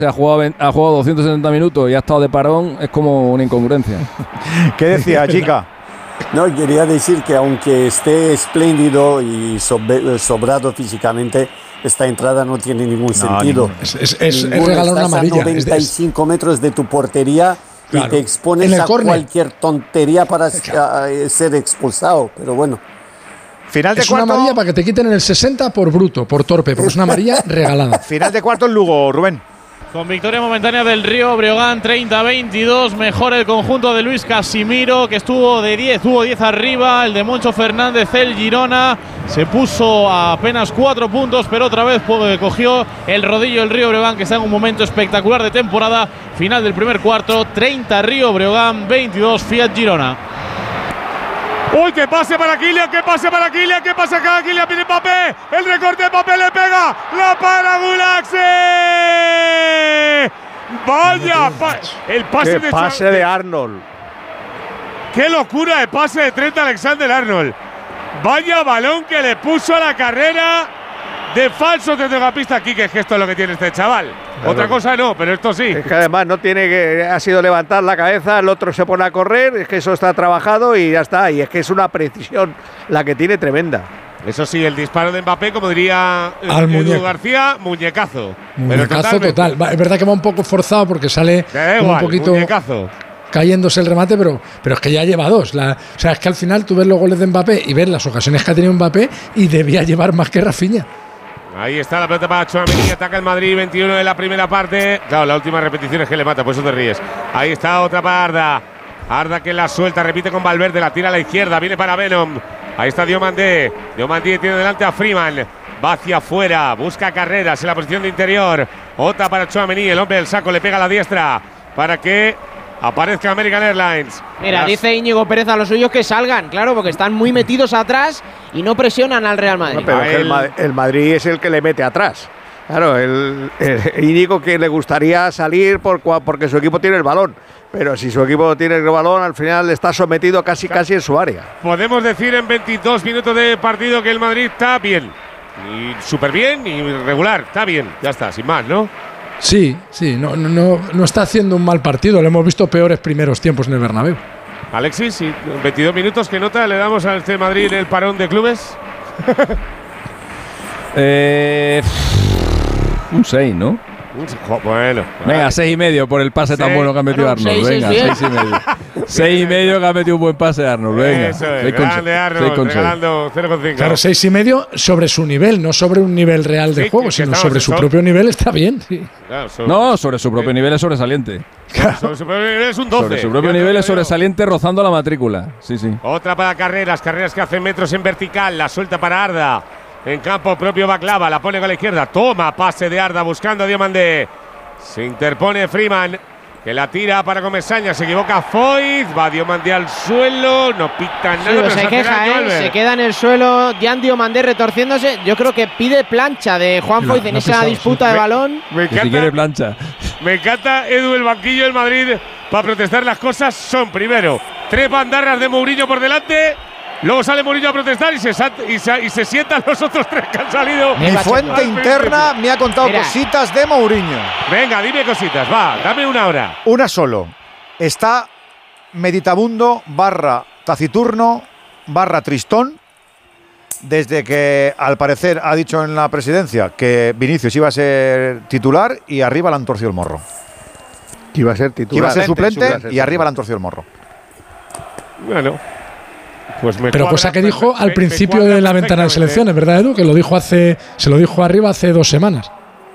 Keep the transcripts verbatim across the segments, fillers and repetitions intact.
ha jugado, ha jugado doscientos setenta minutos y ha estado de parón, es como una incongruencia. ¿Qué decía, chica? No, quería decir que aunque esté espléndido y sobrado físicamente, esta entrada no tiene ningún no, sentido. Ningún. Es, es, es, es regalar una amarilla. Estás a noventa y cinco metros de tu portería, claro, y te expones a corner. Cualquier tontería para claro. ser expulsado, pero bueno. Final de es cuarto. Una amarilla para que te quiten en el sesenta por bruto, por torpe, porque es una amarilla regalada. Final de cuarto en Lugo, Rubén. Con victoria momentánea del Río Breogán, treinta a veintidós. Mejor el conjunto de Luis Casimiro, que estuvo de diez, tuvo diez arriba. El de Moncho Fernández, el Girona, se puso a apenas cuatro puntos, pero otra vez cogió el rodillo el Río Breogán, que está en un momento espectacular de temporada. Final del primer cuarto, treinta Río Breogán, veintidós Fiat Girona. ¡Uy, que pase para Kylian, que pase para Kylian, que pase acá! Kylian viene Mbappé, el recorte de Mbappé le pega, la para Gulaxi. ¡Vaya! Pa el pase ¡Qué de pase de Arnold! ¡Qué locura de pase de Trent Alexander-Arnold! ¡Vaya balón que le puso a la carrera de falso centrocampista aquí! Que es que esto es lo que tiene este chaval. Claro. Otra cosa no, pero esto sí. Es que además no tiene que… Ha sido levantar la cabeza, el otro se pone a correr, es que eso está trabajado y ya está. Y es que es una precisión la que tiene tremenda. Eso sí, el disparo de Mbappé, como diría Al Edu muñeco. García, muñecazo. Muñecazo total. Es verdad que va un poco forzado porque sale igual, un poquito muñecazo. Cayéndose el remate, pero, pero es que ya lleva dos. La, o sea, es que al final tú ves los goles de Mbappé y ves las ocasiones que ha tenido Mbappé y debía llevar más que Rafinha. Ahí está la pelota para Tchouaméni, ataca el Madrid, veintiuno de la primera parte. Claro, la última repetición es que le mata, por eso te ríes. Ahí está otra para Arda. Arda que la suelta, repite con Valverde, la tira a la izquierda, viene para Venom. Ahí está Diomandé. Diomandé tiene delante a Freeman. Va hacia afuera, busca carreras en la posición de interior. Otra para Tchouaméni, el hombre del saco le pega a la diestra para que aparezca American Airlines. Mira, Las... dice Íñigo Pérez a los suyos que salgan, claro, porque están muy metidos atrás y no presionan al Real Madrid. No, pero el, el, Ma el Madrid es el que le mete atrás. Claro, el, el Íñigo que le gustaría salir por, porque su equipo tiene el balón. Pero si su equipo tiene el balón, al final está sometido casi casi en su área. Podemos decir en veintidós minutos de partido que el Madrid está bien. Y súper bien y regular. Está bien, ya está, sin más, ¿no? Sí, sí, no, no, no está haciendo un mal partido. Le hemos visto peores primeros tiempos en el Bernabéu. Alexis, ¿y veintidós minutos qué nota le damos a este Madrid en el parón de clubes? eh, un seis, ¿no? Bueno, venga, seis y medio por el pase seis. Tan bueno que ha metido bueno, Arnold. Seis, venga, seis, seis y medio. seis y medio que ha metido un buen pase Arnold. Venga, eso es, grande Arnold, regalando cero coma cinco. Claro, seis y medio sobre su nivel, no sobre un nivel real de sí, juego, sino sobre su propio nivel está bien. Sí. Claro, sobre, no, sobre su propio sí. nivel es sobresaliente. Claro. Sobre su propio nivel es un doce. Sobre su propio nivel es sobresaliente rozando la matrícula. Sí, sí. Otra para carreras, carreras que hacen metros en vertical, la suelta para Arda. En campo propio Baklava, la pone con la izquierda. Toma, pase de Arda buscando a Diomandé. Se interpone Freeman, que la tira para Comesaña. Se equivoca Foyt, va Diomandé al suelo. No pita nada. Sí, pero se queja, ¿eh? Se queda en el suelo. Dian Diomandé retorciéndose. Yo creo que pide plancha de Juan Foyt en esa disputa de balón. Me encanta, si quiere plancha. Me encanta, Edu, el banquillo del Madrid para protestar. Las cosas son, primero, tres bandarras de Mourinho por delante. Luego sale Mourinho a protestar y se, y, se, y se sientan los otros tres que han salido. Mi fuente interna me ha contado Mira. cositas de Mourinho. Venga, dime cositas, va, dame una hora. Una solo. Está meditabundo, barra taciturno, barra tristón, desde que al parecer ha dicho en la presidencia que Vinicius iba a ser titular y arriba le han torcido el morro. Que iba a ser titular. Que iba a ser suplente, suplente y arriba le han torcido el morro. Bueno. Pues me Pero cuadra, cosa que dijo me, al me, principio me de la ventana de selecciones, ¿verdad, Edu? Que lo dijo hace, se lo dijo arriba hace dos semanas.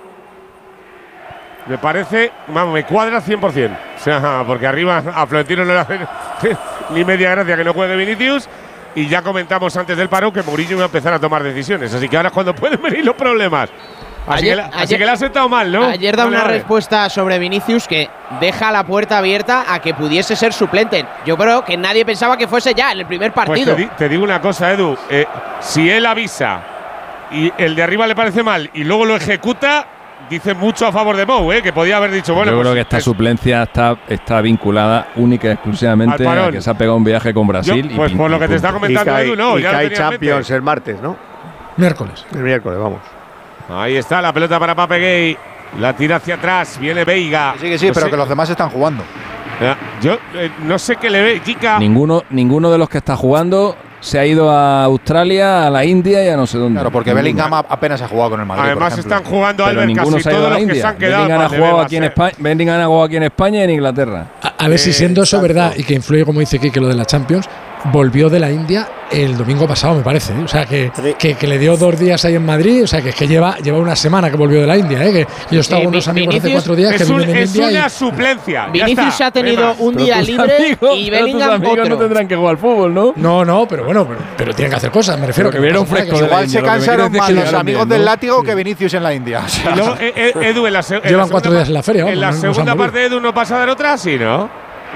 Me parece, vamos, me cuadra cien por cien. O sea, porque arriba a Florentino no le hace ni media gracia que no juegue Vinicius. Y ya comentamos antes del paro que Mourinho iba a empezar a tomar decisiones. Así que ahora es cuando pueden venir los problemas. Así, ayer, que, la, ayer, así que le ha sentado mal, ¿no? Ayer da no una respuesta sobre Vinicius que deja la puerta abierta a que pudiese ser suplente. Yo creo que nadie pensaba que fuese ya en el primer partido. Pues te, di, te digo una cosa, Edu. Eh, si él avisa y el de arriba le parece mal y luego lo ejecuta, dice mucho a favor de Mou, ¿eh? Que podía haber dicho, bueno… Yo pues, creo que esta es, suplencia está, está vinculada única y exclusivamente a que se ha pegado un viaje con Brasil. Yo, pues y por lo que te está comentando, y cae, Edu, no. Y ya que hay Champions el martes, ¿no? Miércoles. El miércoles, vamos. Ahí está la pelota para Pape Gay. La tira hacia atrás, viene Veiga. Sí, que sí, no pero sé. que los demás están jugando. Yo eh, no sé qué le ve, Jica. Ninguno, ninguno de los que está jugando se ha ido a Australia, a la India y a no sé dónde. Claro, porque Ninguno. Bellingham apenas ha jugado con el Madrid. Además por ejemplo. están jugando, Pero Albert, ninguno casi se ha ido todos a la los que India. se han quedado. Bellingham ha para jugado Bebas, aquí en eh. España, Bellingham ha jugado aquí en España y en Inglaterra. A, a ver si Eh, siendo eso exacto. verdad y que influye, como dice Kike, lo de la Champions, volvió de la India el domingo pasado, me parece. ¿eh? O sea, que, que, que le dio dos días ahí en Madrid. O sea, que es que lleva, lleva una semana que volvió de la India. ¿eh? Que yo estaba Sí, con unos Vi- amigos hace Vinicius cuatro días que Es, un- viven en es India. una y- suplencia. ya Vinicius está, ha tenido Bebas. un Pero día tus libre amigos- y pero tus Bellingham amigos otro. no tendrán que jugar al fútbol, ¿no? No, no, pero bueno, pero, pero tienen que hacer cosas. Me refiero Pero que vieron no pasa nada, fresco que de la Igual India, se lo que me cansaron quieres más decir los que llegaron amigos bien, del ¿no? látigo que Vinicius en la India. O sea, Y luego, eh, eh, Edu, en la, se- en la Llevan segunda cuatro días en la feria, En vamos, la no nos segunda han parte, Edu, ¿no pasa a dar otra? Sí, ¿no?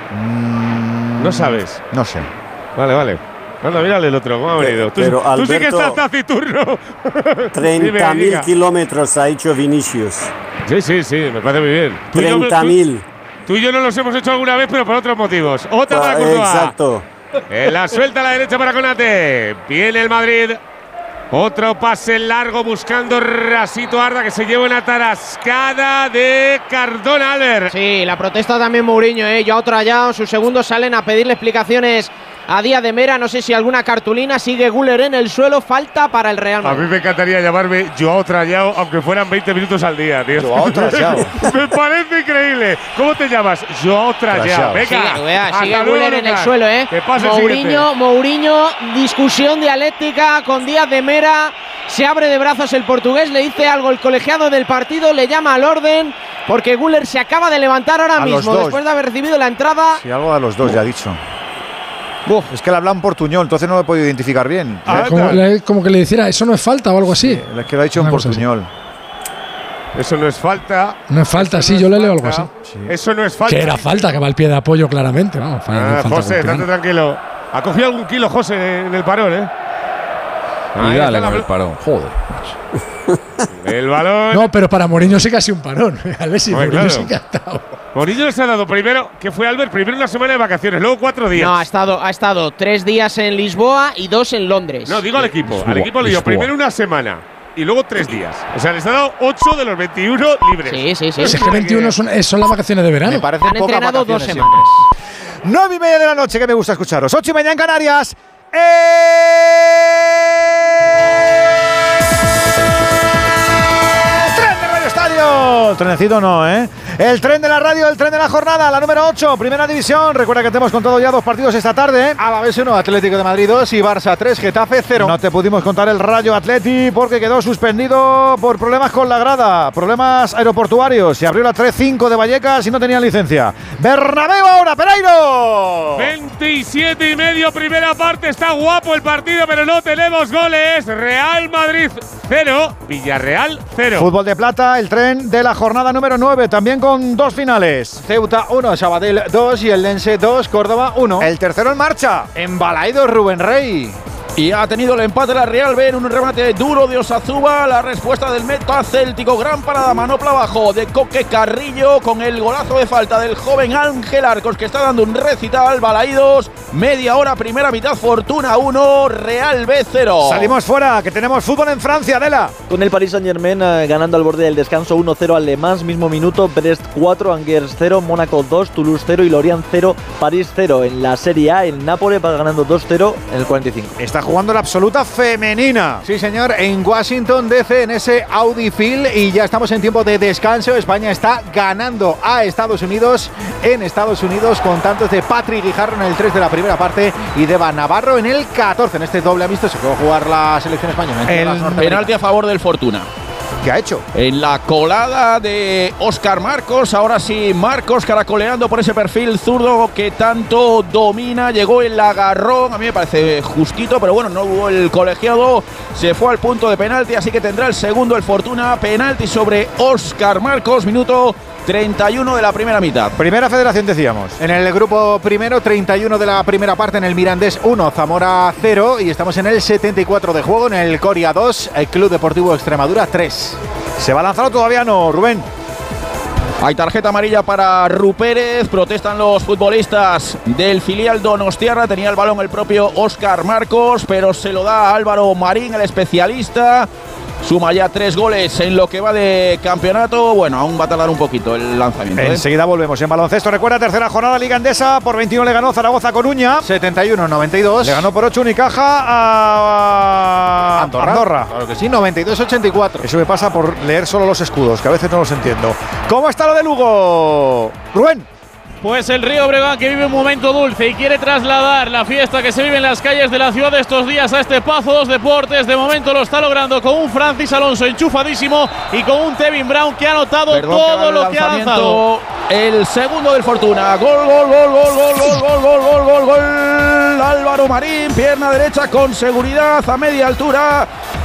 mm, No sabes. No sé. Vale, vale. Anda, mírale el otro, ¿cómo ha venido? Tú, Pero, tú sí que Alberto, estás taciturno. treinta mil Dime, kilómetros ha hecho Vinicius. Sí, sí, sí, me parece muy bien. Tú y yo- treinta mil. Tú y yo no los hemos hecho alguna vez, pero por otros motivos. Otra para Courtois. Exacto. Eh, la suelta a la derecha para Konate. Viene el Madrid. Otro pase largo buscando Rasito Arda, que se lleva una tarascada de Cardona, Albert. Sí, la protesta también Mourinho, ¿eh? Ya otro allá, sus segundos salen a pedirle explicaciones a Díaz de Mera. No sé si alguna cartulina. Sigue Güler en el suelo. Falta para el Real A Madrid. mí me encantaría llamarme Joao Trayao, aunque fueran veinte minutos al día, tío. Joao Trayao. Me parece increíble. ¿Cómo te llamas? Joao Trayao. Trayao. Venga. Sigue, vea, hasta sigue luego, Güler en el Lucas. suelo, ¿eh? Que pase el Mourinho, siguiente. Mourinho, discusión dialéctica con Díaz de Mera. Se abre de brazos el portugués, le dice algo el colegiado del partido, le llama al orden, porque Güler se acaba de levantar ahora A los mismo, dos. después de haber recibido la entrada. Sí, algo a los dos ya ha dicho. Uf. Es que le habla en portuñol, entonces no lo he podido identificar bien. Ah, como, le- como que le dijera, eso no es falta o algo así. Es que lo ha dicho en Una cosa así. portuñol. Eso no es falta. No es falta, Eso sí, no yo es le leo algo falta. así. Eso no es falta. Que era falta, que va al pie de apoyo claramente. Vamos, fa- Ah, falta José, con estate plan. tranquilo. Ha cogido algún kilo José en el parón, ¿eh? Ahí Y dale está con la el parón. Joder. El balón. No, pero para Mourinho sí que ha sido un parón. A ver si Hombre, Mourinho claro. sí que ha estado. Mourinho les ha dado primero, que fue Albert, primero una semana de vacaciones, luego cuatro días. No, ha estado, ha estado tres días en Lisboa y dos en Londres. No, digo al equipo. Lisboa, Al equipo le dio Lisboa. primero una semana y luego tres días. O sea, les ha dado ocho de los veintiuno libres. Sí, sí, sí. Si es que veintiuno son, eh, son las vacaciones de verano. Me parece Han pocas entrenado dos vacaciones semanas. siempre. Nueve y media de la noche, que me gusta escucharos. Ocho y media en Canarias. ¡El tren de Radio Estadio! Trenecito no, ¿eh? El tren de la radio, el tren de la jornada, la número ocho, primera división. Recuerda que te hemos contado ya dos partidos esta tarde, ¿eh? Alavés uno, Atlético de Madrid dos y Barça tres, Getafe cero. No te pudimos contar el Rayo Atleti porque quedó suspendido por problemas con la grada, problemas aeroportuarios. Se abrió la tres cinco de Vallecas y no tenían licencia. Bernabéu ahora, Pereiro. veintisiete y medio, primera parte. Está guapo el partido, pero no tenemos goles. Real Madrid cero, Villarreal cero. Fútbol de plata, el tren de la jornada número nueve, también con dos finales. Ceuta uno, Sabadell dos y el Lense dos, Córdoba uno. El tercero en marcha. Embalaído Rubén Rey. Y ha tenido el empate la Real B en un remate duro de Osazúa. La respuesta del meta céltico. Gran parada, manopla abajo de Coque Carrillo con el golazo de falta del joven Ángel Arcos, que está dando un recital. Balaídos, media hora, primera mitad, Fortuna uno, Real B cero. Salimos fuera, que tenemos fútbol en Francia, Adela. Con el Paris Saint-Germain eh, ganando al borde del descanso uno cero al Le Mans, mismo minuto, Brest cuatro, Angers cero, Mónaco dos, Toulouse cero y Lorient cero, París cero. En la Serie A, el Nápoles va ganando dos cero en el cuarenta y cinco. Está jugando la absoluta femenina. Sí, señor, en Washington D C, en ese Audi Field, y ya estamos en tiempo de descanso. España está ganando a Estados Unidos en Estados Unidos con tantos de Patrick Guijarro en el tres de la primera parte y de Eva Navarro en el catorce. En este doble amistoso que va a jugar la selección española. entre las El norteamericanas. penalti a favor del Fortuna. ¿Qué ha hecho? En la colada de Óscar Marcos, ahora sí, Marcos caracoleando por ese perfil zurdo que tanto domina, llegó el agarrón, a mí me parece justito, pero bueno, no hubo el colegiado, se fue al punto de penalti, así que tendrá el segundo el Fortuna, penalti sobre Óscar Marcos, minuto treinta y uno de la primera mitad. Primera federación, decíamos. En el grupo primero, treinta y uno de la primera parte, en el Mirandés uno, Zamora cero, y estamos en el setenta y cuatro de juego, en el Coria dos, el Club Deportivo Extremadura tres. ¿Se va a lanzar o todavía no, Rubén? Hay tarjeta amarilla para Rupérez, protestan los futbolistas del filial donostiarra, tenía el balón el propio Óscar Marcos, pero se lo da a Álvaro Marín, el especialista. suma ya tres goles en lo que va de campeonato. Bueno, aún va a tardar un poquito el lanzamiento. ¿eh? Enseguida volvemos en baloncesto. Recuerda, tercera jornada Liga Endesa. Por veintiuno le ganó Zaragoza Coruña. setenta y uno noventa y dos. Le ganó por ocho Unicaja a Andorra. Andorra. Claro que sí, noventa y dos ochenta y cuatro. Eso me pasa por leer solo los escudos, que a veces no los entiendo. ¿Cómo está lo de Lugo? Rubén. Pues el Río Breogán, que vive un momento dulce y quiere trasladar la fiesta que se vive en las calles de la ciudad de estos días a este Pazo dos Deportes. De momento lo está logrando con un Francis Alonso enchufadísimo y con un Tevin Brown que ha anotado Perdón, todo que lo que ha lanzado. El segundo del Fortuna. Gol, gol, gol, gol, gol, gol, gol, gol, gol, gol, gol. Álvaro Marín, pierna derecha con seguridad a media altura.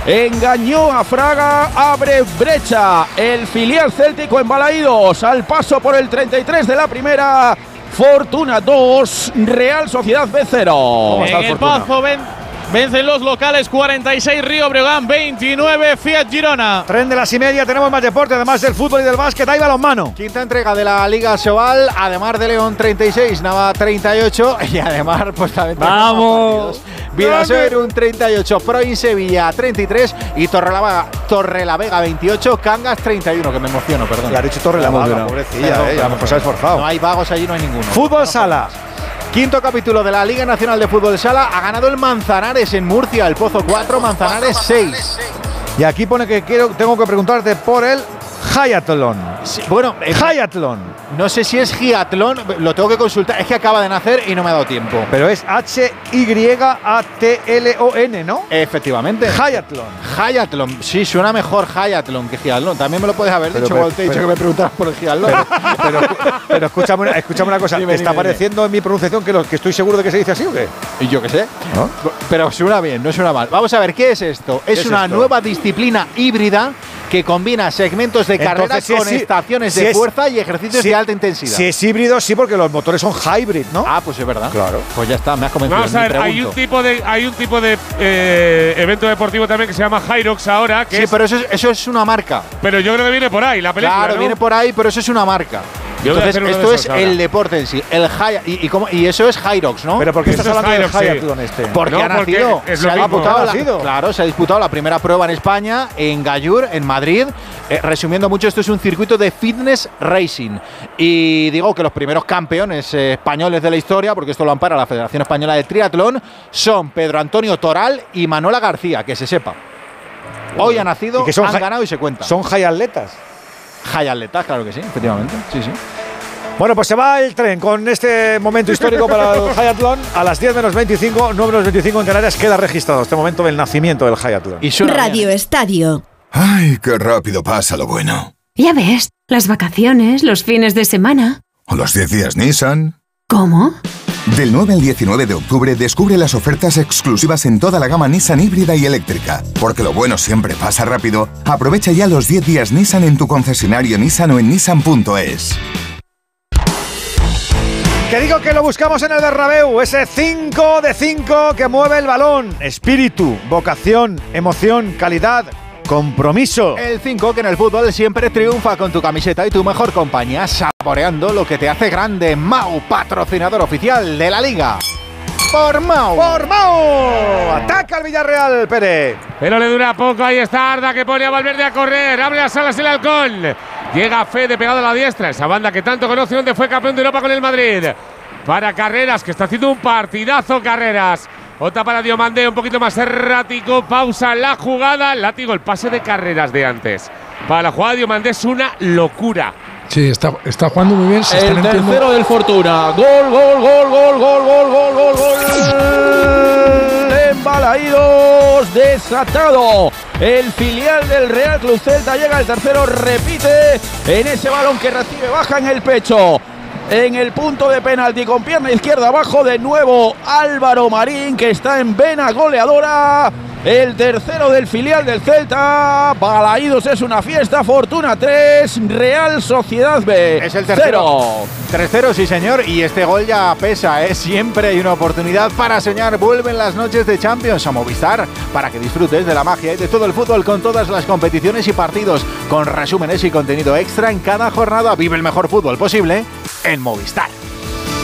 Engañó a Fraga, abre brecha. El filial céltico en Balaídos al paso por el treinta y tres de la primera. Fortuna dos, Real Sociedad B cero. En el Pazo ven, vencen los locales cuarenta y seis, Río Breogán veintinueve, Fiat Girona. Tren de las y media, tenemos más deporte, además del fútbol y del básquet, hay balonmano. Quinta entrega de la Liga Sobal, además de León treinta y seis, Nava treinta y ocho y además pues también ¡vamos! Vidasoer un treinta y ocho, Proin Sevilla treinta y tres y Torrelavega, Torrelavega veintiocho, Cangas treinta y uno, que me emociono, perdón. Le ha dicho Torrelavega, pobrecilla, eh, a lo mejor se ha esforzado. No hay vagos allí, no hay ninguno. Fútbol no, sala. Quinto capítulo de la Liga Nacional de Fútbol Sala, ha ganado el Manzanares en Murcia, el Pozo cuatro, Manzanares seis. Y aquí pone que quiero, tengo que preguntarte por el Hyatlón. Sí, bueno, eh, Hyatlón. No sé si es Giatlón, lo tengo que consultar. Es que acaba de nacer y no me ha dado tiempo. Pero es H Y A T L O N, ¿no? Efectivamente. Hyatlón. Hyatlón. Sí, suena mejor Hyatlón que Giatlón. También me lo puedes haber pero, dicho cuando te he dicho que me preguntaras por el Giatlón. Pero, pero, pero escúchame, una, escúchame una cosa. ¿Te está pareciendo en mi pronunciación que, lo, que estoy seguro de que se dice así o qué? Y yo qué sé. ¿No? Pero suena bien, no suena mal. Vamos a ver, ¿qué es esto? Es, es una esto? nueva disciplina híbrida que combina segmentos de carreras si con si, estaciones si de es, fuerza y ejercicios si, de alta intensidad. Si es híbrido, sí, porque los motores son hybrid, ¿no? Ah, pues es verdad. Claro. Pues ya está, me has convencido. Vamos a ver, hay un tipo de, hay un tipo de eh, evento deportivo también que se llama Hyrox ahora. Que sí, es, pero eso es, eso es una marca. Pero yo creo que viene por ahí, la película. Claro, ¿no? viene por ahí, pero eso es una marca. Entonces, esto es ahora. El deporte en sí. El high, y, y, como, y eso es Hyrox, ¿no? Pero ¿por qué estás hablando del Hyatlón este? Porque no, ha nacido. Es se ha disputado ha la, claro, se ha disputado la primera prueba en España, en Gallur, en Madrid. Eh, resumiendo mucho, esto es un circuito de fitness racing. Y digo que los primeros campeones eh, españoles de la historia, porque esto lo ampara la Federación Española de Triatlón, son Pedro Antonio Toral y Manuela García, que se sepa. Hoy ha nacido, ¿Y que son han ganado y se cuenta. ¿Son high-atletas? High-atletas, claro que sí, efectivamente. Sí, sí. Bueno, pues se va el tren con este momento histórico para el Hyatlón. A las diez menos veinticinco, nueve menos veinticinco en Canarias queda registrado este momento del nacimiento del Hyatlón. Y Radio Estadio. Ay, qué rápido pasa lo bueno. Ya ves, las vacaciones, los fines de semana. O los diez días Nissan. ¿Cómo? Del nueve al diecinueve de octubre descubre las ofertas exclusivas en toda la gama Nissan híbrida y eléctrica. Porque lo bueno siempre pasa rápido. Aprovecha ya los diez días Nissan en tu concesionario Nissan o en nissan punto es. Que digo que lo buscamos en el Bernabéu, ese cinco de cinco que mueve el balón. Espíritu, vocación, emoción, calidad, compromiso. El cinco que en el fútbol siempre triunfa con tu camiseta y tu mejor compañía, saboreando lo que te hace grande. Mau, patrocinador oficial de la Liga. Por Mau. Por Mau. Ataca el Villarreal, Pérez. Pero le dura poco, ahí está Arda que pone a Valverde a correr. Abre las alas el halcón. Llega Fede pegado a la diestra, esa banda que tanto conoce, donde fue campeón de Europa con el Madrid. Para Carreras, que está haciendo un partidazo Carreras. Otra para Diomandé, un poquito más errático. Pausa la jugada. Látigo, el pase de Carreras de antes. Para la jugada de Diomandé es una locura. Sí, está, está jugando muy bien. Se el están tercero entiendo. del Fortuna. Gol, gol, gol, gol, gol, gol, gol, gol, gol. Embalaídos, desatado. El filial del Real Club Celta llega el tercero, repite en ese balón que recibe, baja en el pecho. En el punto de penalti con pierna izquierda abajo, de nuevo Álvaro Marín, que está en vena goleadora. El tercero del filial del Celta. Balaídos es una fiesta. Fortuna tres, Real Sociedad B es el tercero. tres cero, sí señor. Y este gol ya pesa, ¿eh? Siempre hay una oportunidad para soñar. Vuelven las noches de Champions a Movistar para que disfrutes de la magia y de todo el fútbol con todas las competiciones y partidos, con resúmenes y contenido extra en cada jornada. Vive el mejor fútbol posible en Movistar.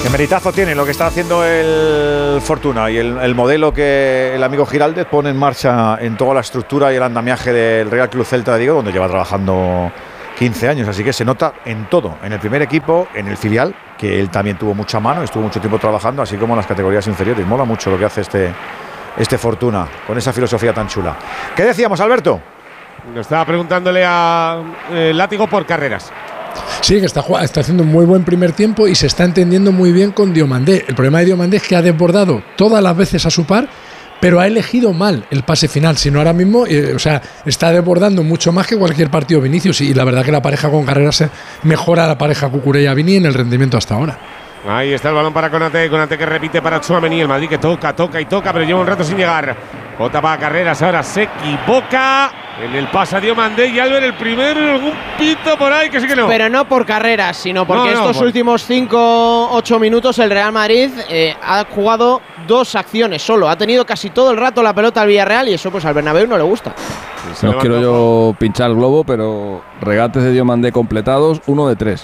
Qué meritazo tiene lo que está haciendo el Fortuna y el, el modelo que el amigo Giraldez pone en marcha en toda la estructura y el andamiaje del Real Club Celta de Vigo, donde lleva trabajando quince años, así que se nota en todo, en el primer equipo, en el filial, que él también tuvo mucha mano, estuvo mucho tiempo trabajando, así como en las categorías inferiores. Mola mucho lo que hace este, este Fortuna, con esa filosofía tan chula. ¿Qué decíamos, Alberto? Nos estaba preguntándole a eh, Látigo por carreras. Sí, que está, está haciendo un muy buen primer tiempo y se está entendiendo muy bien con Diomandé. El problema de Diomandé es que ha desbordado todas las veces a su par, pero ha elegido mal el pase final. Si no, ahora mismo, eh, o sea, está desbordando mucho más que cualquier partido Vinicius. Y la verdad que la pareja con Carreras se mejora la pareja Cucurella-Vini en el rendimiento hasta ahora. Ahí está el balón para Konate, Konate que repite para Tchouaméni, el Madrid que toca, toca y toca, pero lleva un rato sin llegar. Jota para Carreras, ahora se equivoca en el pase a Diomandé y Albert el primero, algún pito por ahí que sí que no. Pero no por Carreras, sino porque no, no, estos por... últimos cinco ocho minutos el Real Madrid eh, ha jugado dos acciones solo, ha tenido casi todo el rato la pelota al Villarreal y eso pues al Bernabéu no le gusta. No quiero yo pinchar el globo, pero regates de Diomandé completados, uno de tres.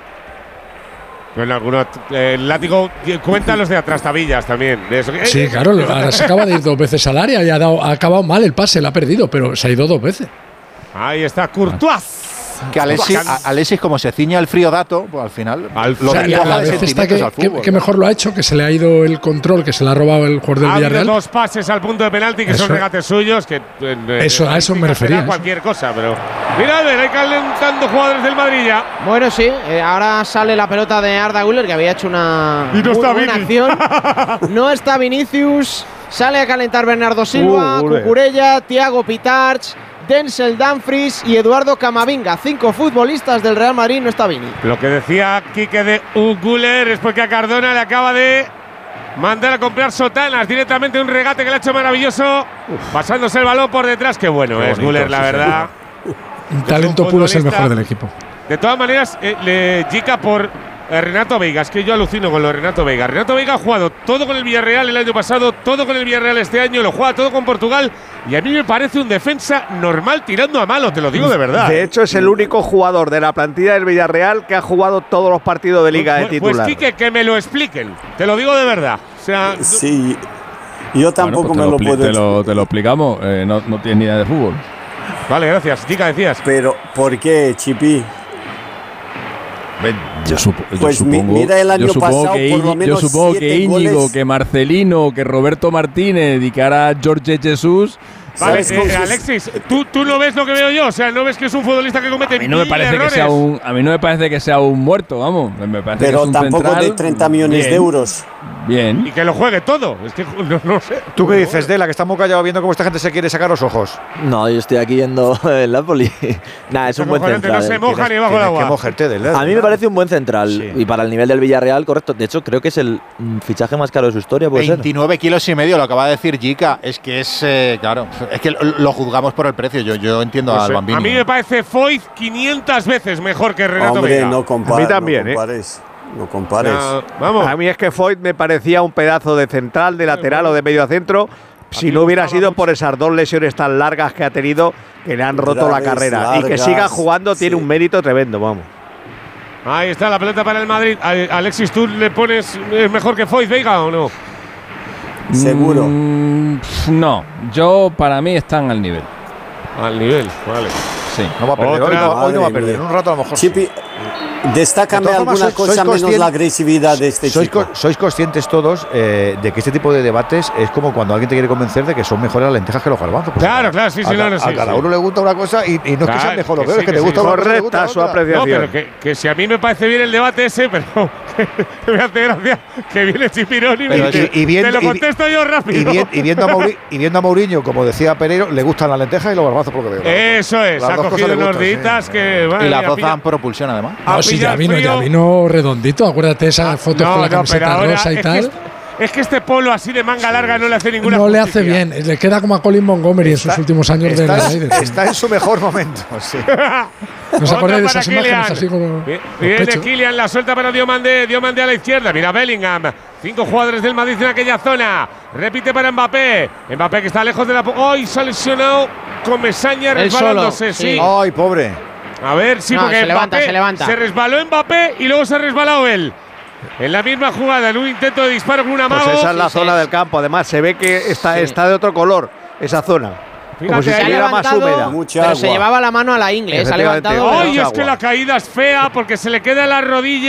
Bueno, algunos, eh, el Látigo cuenta los de atrás tabillas también. De eso. Sí, claro, ahora se acaba de ir dos veces al área y ha, dado, ha acabado mal el pase, la ha perdido, pero se ha ido dos veces. Ahí está Courtois. Que Alexis, Alexis, como se ciña el frío dato, pues al final al lo o sea, la, la vez está que, fútbol, que, que mejor lo ha hecho, que se le ha ido el control, que se le ha robado el jugador del Villarreal. Ha dos pases al punto de penalti que eso, son regates suyos, que eh, eso a eso me refería. Cualquier eso. cosa, pero mira, hay calentando jugadores del Madrid ya. Bueno, sí, eh, ahora sale la pelota de Arda Güler, que había hecho una y no está buena acción. No está Vinicius, sale a calentar Bernardo Silva, uh, Cucurella, Thiago Pitarch, Denzel Dumfries y Eduardo Camavinga. Cinco futbolistas del Real Madrid, no está Vini. Lo que decía Quique de Güler es porque a Cardona le acaba de mandar a comprar sotanas directamente, un regate que le ha hecho maravilloso, Uf. pasándose el balón por detrás. Qué bueno Qué es Güler, la sí, verdad. Un talento puro, es el mejor del equipo. De todas maneras, eh, le chica por eh, Renato Veiga. Es que yo alucino con lo de Renato Veiga. Renato Veiga ha jugado todo con el Villarreal el año pasado, todo con el Villarreal este año, lo juega todo con Portugal. Y a mí me parece un defensa normal tirando a malo, te lo digo de verdad. De hecho, es el único jugador de la plantilla del Villarreal que ha jugado todos los partidos de Liga pues, de titular. Pues Quique, que me lo expliquen, te lo digo de verdad. O sea, sí, yo tampoco bueno, pues me lo, lo puedo te lo, te lo explicamos, eh, no, no tienes ni idea de fútbol. Vale, gracias. Chica, decías. Pero, ¿por qué, Chipi? Yo, supo, yo pues supongo, mira el año yo supongo pasado que, por lo menos yo supongo que Íñigo, goles. que Marcelino, que Roberto Martínez y que ahora Jorge Jesús. Vale, eh, Alexis, ¿tú, tú no ves lo que veo yo, o sea, no ves que es un futbolista que comete a mí no me parece errores. que sea un, a mí no me parece que sea un muerto, vamos. Me parece Pero que es un tampoco central, de treinta millones bien, de euros. Bien. Y que lo juegue todo. Es que no, no sé. ¿Tú qué dices, Dela, que está muy callado viendo cómo esta gente se quiere sacar los ojos? No, yo estoy aquí viendo el Napoli. Nada, es un buen central. No se moja ni bajo el agua. Que mojerte, Dela. A mí me parece un buen central. Sí. Y para el nivel del Villarreal, correcto. De hecho, creo que es el fichaje más caro de su historia. ¿Puede veintinueve ser? kilos y medio, lo acaba de decir Jica. Es que es, eh, claro, es que lo juzgamos por el precio. Yo, yo entiendo no al sé. Bambini. A mí me parece Foyth quinientas veces mejor que Renato Hombre, Veiga. no compares. A mí también, no compares. ¿eh? No compares. No, vamos. A mí es que Foyth me parecía un pedazo de central, de lateral o de medio centro. Si no hubiera sido por esas dos lesiones tan largas que ha tenido, que le han roto Graves, la carrera. largas, y que siga jugando sí. tiene un mérito tremendo, vamos. Ahí está la pelota para el Madrid. Alexis, ¿tú le pones es mejor que Foyth Veiga o no? Seguro. Mm, no, yo para mí están al nivel. Al nivel, vale. Sí. No va a perder. Hoy no, hoy no va a perder. En un rato a lo mejor. Chipi, destácame de alguna sois, cosa sois menos la agresividad de este sois chico. Co sois conscientes todos eh, de que este tipo de debates es como cuando alguien te quiere convencer de que son mejores las lentejas que los garbanzos. Pues claro, a, claro, sí, sí, a, no, no, a sí, cada sí. uno le gusta una cosa y, y no claro, es que sea mejor o peor, sí, es que, que te gusta sí. una cosa. Correcta su apreciación. No, pero que, que si a mí me parece bien el debate ese, pero que me hace gracia que viene Chipironi Pero y, te, y, y viendo, te lo contesto y, yo rápido. Y, bien, y, viendo a Mauri, y viendo a Mourinho, como decía Pereiro, le gustan las lentejas y los garbanzos por lo que veo. Eso es, ha cogido unos días sí. que… Y las dos dan propulsión además. No, sí, ya vino, ya vino redondito. Acuérdate esa foto no, con la no, camiseta rosa y es tal. Que es que este polo así de manga larga no le hace ninguna No justicia. le hace bien. Le queda como a Colin Montgomery está, en sus últimos años está, de la Raiders. Está en su mejor momento. Sí. ¿No os acordáis de esas imágenes así como viene Kylian, la suelta para Diomandé. Diomandé a la izquierda. Mira Bellingham. Cinco jugadores del Madrid en aquella zona. Repite para Mbappé. Mbappé que está lejos de la… ¡Ay! Se ha lesionado con Mesaña resbalándose. Sí. sí. ¡Ay, pobre! A ver, sí, no, porque se Mbappé levanta, se levanta. Se resbaló Mbappé y luego se ha resbalado él. En la misma jugada, en un intento de disparo con una mano. Pues esa es la Sí, zona sí. del campo. Además, se ve que está, Sí. está de otro color esa zona. Como si Fíjate, estuviera más levantado, húmeda. Mucha pero agua. se llevaba la mano a la ingle, se ha Efectivamente. levantado. ¡Ay, mucha es que agua. la caída es fea porque se le queda en la rodilla!